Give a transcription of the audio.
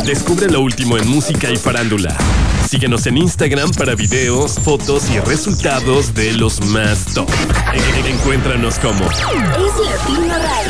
Descubre lo último en música y farándula. Síguenos en Instagram para videos, fotos y resultados de los más top. Encuéntranos como Es Latino Radio.